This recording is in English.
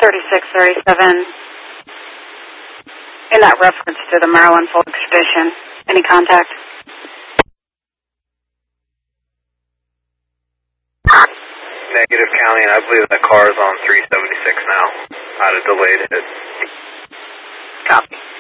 3637 in that reference to the Maryland full expedition. Any contact? Negative, County, and I believe the car is on 376 now. Had a delayed hit. Copy.